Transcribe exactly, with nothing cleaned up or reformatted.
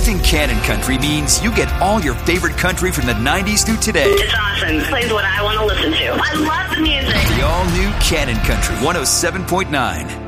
Selecting Canon Country means you get all your favorite country from the nineties through today. It's awesome. It plays what I want to listen to. I love the music. The all-new Canon Country one oh seven point nine.